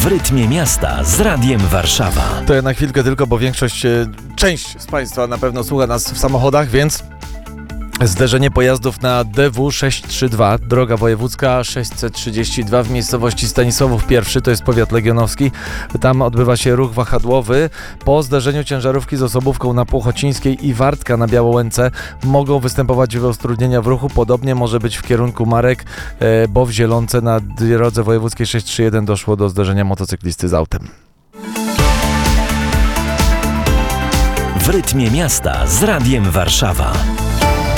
W rytmie miasta z Radiem Warszawa. To ja na chwilkę tylko, bo część z Państwa na pewno słucha nas w samochodach, więc zderzenie pojazdów na DW 632, droga wojewódzka 632 w miejscowości Stanisławów I, to jest powiat legionowski. Tam odbywa się ruch wahadłowy. Po zderzeniu ciężarówki z osobówką na Płochocińskiej i Wartka na Białołęce mogą występować utrudnienia w ruchu. Podobnie może być w kierunku Marek, bo w Zielonce na drodze wojewódzkiej 631 doszło do zderzenia motocyklisty z autem. W rytmie miasta z Radiem Warszawa.